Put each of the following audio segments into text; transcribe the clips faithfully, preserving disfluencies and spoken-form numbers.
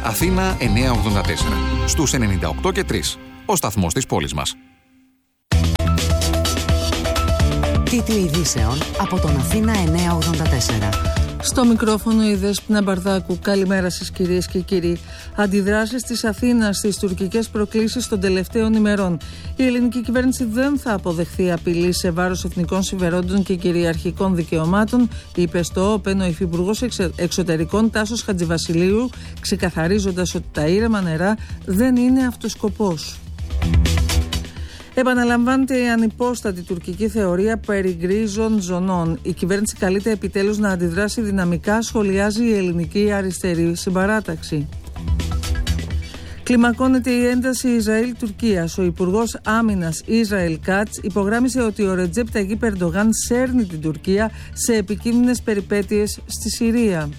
Αθήνα εννιακόσια ογδόντα τέσσερα. Στους ενενήντα οκτώ και τρία. Ο σταθμός της πόλης μας. Τίτλοι ειδήσεων από τον Αθήνα εννιακόσια ογδόντα τέσσερα. Στο μικρόφωνο η Δέσποινα Μπαρδάκου. Καλημέρα σας κυρίες και κύριοι. Αντιδράσεις της Αθήνας στις τουρκικές προκλήσεις των τελευταίων ημερών. Η ελληνική κυβέρνηση δεν θα αποδεχθεί απειλή σε βάρος εθνικών συμφερόντων και κυριαρχικών δικαιωμάτων, είπε στο ΟΠΕΝ ο Υφυπουργός Εξωτερικών Τάσος Χατζηβασιλείου, ξεκαθαρίζοντας ότι τα ήρεμα νερά δεν είναι αυτός σκοπός. Επαναλαμβάνεται η ανυπόστατη τουρκική θεωρία περί γκρίζων ζωνών. Η κυβέρνηση καλείται επιτέλους να αντιδράσει δυναμικά, σχολιάζει η ελληνική αριστερή συμπαράταξη. Κλιμακώνεται η ένταση Ισραήλ-Τουρκίας. Ο Υπουργός Άμυνας Ισραήλ Κάτς υπογράμμισε ότι ο Ρετζέπ Ταγίπ Ερντογάν σέρνει την Τουρκία σε επικίνδυνες περιπέτειες στη Συρία.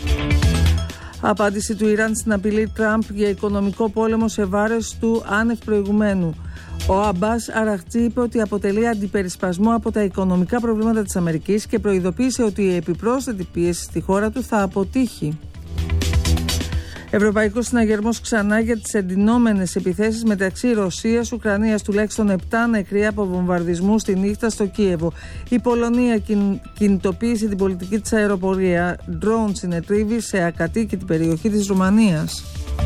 Απάντηση του Ιράν στην απειλή Τραμπ για οικονομικό πόλεμο σε βάρος του άνευ προηγουμένου. Ο Αμπάς Αραχτζή είπε ότι αποτελεί αντιπερισπασμό από τα οικονομικά προβλήματα της Αμερικής και προειδοποίησε ότι η επιπρόσθετη πίεση στη χώρα του θα αποτύχει. Ευρωπαϊκός συναγερμός ξανά για τις εντυνόμενες επιθέσεις μεταξύ Ρωσίας-Ουκρανίας, τουλάχιστον επτά νεκροί από βομβαρδισμού στη νύχτα στο Κίεβο. Η Πολωνία κιν, κινητοποίησε την πολιτική της αεροπορία. Ντρόουν συνετρίβει σε ακατοίκητη περιοχή της Ρουμανίας.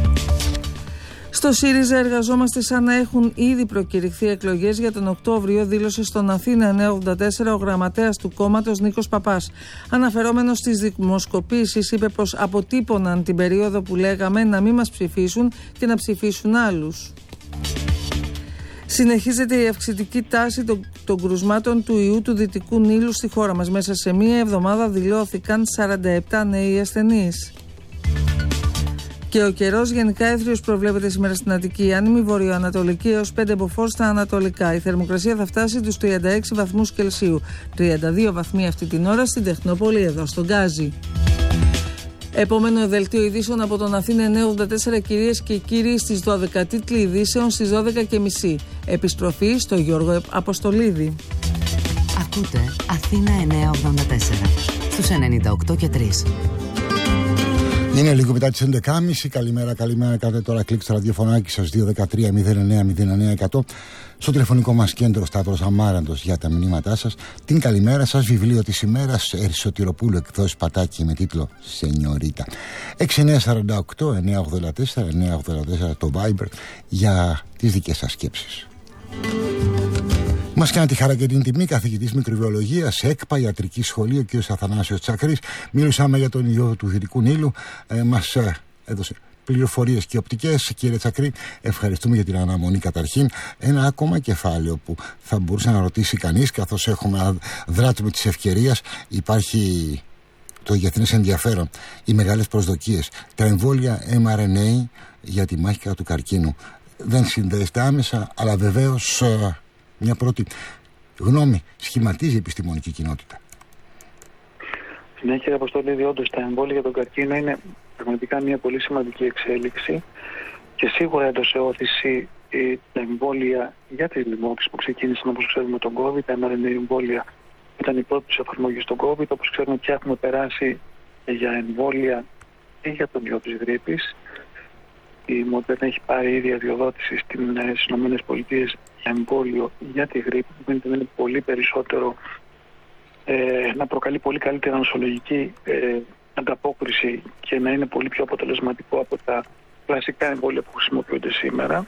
Στο ΣΥΡΙΖΑ εργαζόμαστε σαν να έχουν ήδη προκηρυχθεί εκλογές για τον Οκτώβριο, δήλωσε στον Αθήνα εννιακόσια ογδόντα τέσσερα ο γραμματέας του κόμματος Νίκος Παπάς. Αναφερόμενος στις δημοσκοπήσεις, είπε πως αποτύπωναν την περίοδο που λέγαμε να μην μας ψηφίσουν και να ψηφίσουν άλλους. Συνεχίζεται η αυξητική τάση των, των κρουσμάτων του ιού του Δυτικού Νείλου στη χώρα μας. Μέσα σε μία εβδομάδα δηλώθηκαν σαράντα επτά νέοι ασθενείς. Και ο καιρός γενικά έθριος προβλέπεται σήμερα στην Αττική, άνεμη βορειοανατολική έως πέντε μποφόρ στα ανατολικά. Η θερμοκρασία θα φτάσει τους τριάντα έξι βαθμούς Κελσίου. τριάντα δύο βαθμοί αυτή την ώρα στην Τεχνόπολη, εδώ στον Γκάζι. Επόμενο δελτίο ειδήσεων από τον Αθήνα εννιακόσια ογδόντα τέσσερα, κυρίες και κύριοι, στις δώδεκα. Τίτλοι ειδήσεων στις δώδεκα και μισή. Επιστροφή στο Γιώργο Αποστολίδη. Ακούτε Αθήνα εννιακόσια ογδόντα τέσσερα στους ενενήντα οκτώ και τρία. Είναι λίγο μετά τις έντεκα και μισή. Καλημέρα, καλημέρα. Κάντε τώρα κλικ στο ραδιοφωνάκι σας δύο ένα τρία μηδέν εννέα μηδέν εννέα εκατό. Στο τηλεφωνικό μας κέντρο Σταύρος Αμάραντος για τα μηνύματά σας. Την καλημέρα σας, βιβλίο της ημέρας, Ερσοτηροπούλου, εκδόσεις Πατάκη, με τίτλο Σενιωρίτα. έξι εννέα τέσσερα οκτώ εννιακόσια ογδόντα τέσσερα εννιακόσια ογδόντα τέσσερα το Viber για τις δικές σας σκέψεις. Μας κάνει τη χαρά και την τιμή καθηγητής μικροβιολογίας σε ΕΚΠΑ Ιατρική Σχολείο, κ. Αθανάσιος Τσακρής. Μιλούσαμε για τον ιό του Δυτικού Νείλου. Ε, μας ε, έδωσε πληροφορίες και οπτικές. Κύριε Τσακρή, ευχαριστούμε για την αναμονή καταρχήν. Ένα ακόμα κεφάλαιο που θα μπορούσε να ρωτήσει κανείς, καθώς έχουμε δράτουμε της ευκαιρίας. Υπάρχει το διεθνές ενδιαφέρον, οι μεγάλες προσδοκίες, τα εμβόλια εμ αρ εν έι για τη μάχη κατά του καρκίνου. Δεν συνδέεται άμεσα, αλλά βεβαίως ε, μια πρώτη γνώμη σχηματίζει η επιστημονική κοινότητα. Ναι, κύριε Αποστολίδη, όντως τα εμβόλια για τον καρκίνο είναι πραγματικά μια πολύ σημαντική εξέλιξη και σίγουρα έδωσε όθηση τα εμβόλια για τις λοιμώξεις που ξεκίνησαν, όπως ξέρουμε, τον COVID. Τα εμ αρ εν έι εμβόλια ήταν η πρώτη εφαρμογή στον COVID. Όπως ξέρουμε, πια έχουμε περάσει για εμβόλια και για τον ιό της γρίπης. Η Moderna έχει πάρει ήδη αδειοδότηση στις ΗΠΑ για εμβόλιο για τη γρίπη, που φαίνεται να είναι πολύ περισσότερο, ε, να προκαλεί πολύ καλύτερη νοσολογική ε, ανταπόκριση και να είναι πολύ πιο αποτελεσματικό από τα κλασικά εμβόλια που χρησιμοποιούνται σήμερα,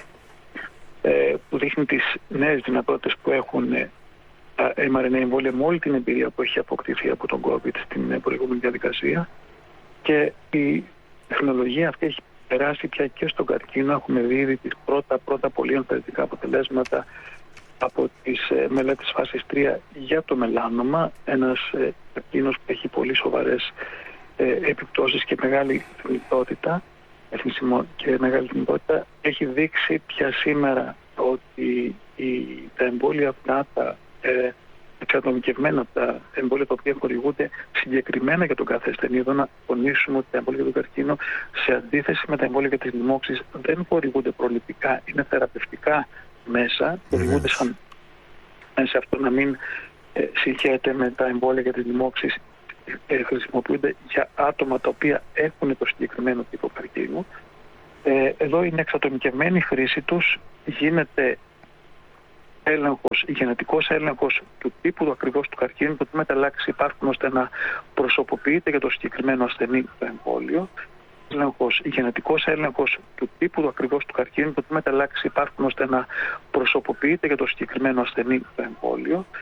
ε, που δείχνει τις νέες δυνατότητες που έχουν ε, τα εμ αρ εν έι εμβόλια με όλη την εμπειρία που έχει αποκτηθεί από τον COVID στην προηγούμενη διαδικασία, και η τεχνολογία αυτή έχει περάσει πια και στον καρκίνο. Έχουμε δει ήδη τις πρώτα, πρώτα πολύ ενθαρρυντικά αποτελέσματα από τις ε, μελέτες φάσης τρία για το μελάνομα, ένας ε, καρκίνος που έχει πολύ σοβαρές ε, επιπτώσεις και μεγάλη θνητότητα, και μεγάλη θνητότητα. Έχει δείξει πια σήμερα ότι η, τα εμβόλια αυτά, τα ε, εξατομικευμένα από τα εμβόλια τα οποία χορηγούνται συγκεκριμένα για τον κάθε ασθενή. Εδώ να τονίσουμε ότι τα εμβόλια για τον καρκίνο, σε αντίθεση με τα εμβόλια για τις λοιμώξεις, δεν χορηγούνται προληπτικά, είναι θεραπευτικά μέσα. Χορηγούνται σαν σε αυτό να μην ε, συγχαίρεται με τα εμβόλια για τις λοιμώξεις ε, χρησιμοποιούνται για άτομα τα οποία έχουν το συγκεκριμένο τύπο καρκίνου. Ε, εδώ είναι εξατομικευμένη η χρήση τους, γίνεται έλεγχος, γενετικός έλεγχος του τύπου του ακριβώς του καρκίνου, που τι μεταλλάξεις υπάρχουν ώστε να προσωποποιείται για το συγκεκριμένο ασθενή το εμβόλιο. Έλεγχος, γενετικός έλεγχος του τύπου του ακριβώς του καρκίνου, που τι μεταλλάξεις υπάρχουν ώστε να προσωποποιείται για το συγκεκριμένο ασθενή το εμβόλιο.